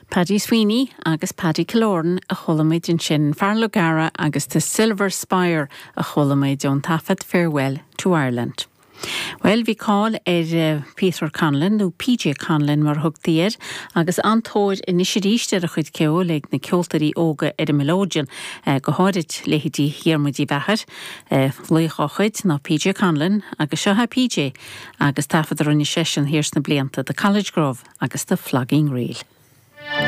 Paddy Sweeney agus Paddy Killorn a cholamid in sin Farlo Gara agus the Silver Spire a cholamid on Taffet Farewell to Ireland. Well, vi call Peter Conlon, no PJ Conlon mar hugtier, agus antóid inisiaríste a chud ceo le na ceoltarí óga melódian go háid lehidí hiarmudí bechar, luichachid na PJ Conlon agus seo PJ agus tafad runni session hirs na blianta the College Grove agus the Flagging Reel.